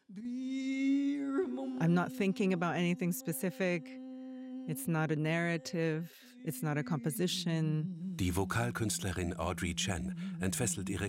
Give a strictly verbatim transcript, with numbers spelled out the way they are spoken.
I'm not thinking about anything specific. It's not a narrative. It's not a composition. Die Vokalkünstlerin Audrey Chen entfesselt ihre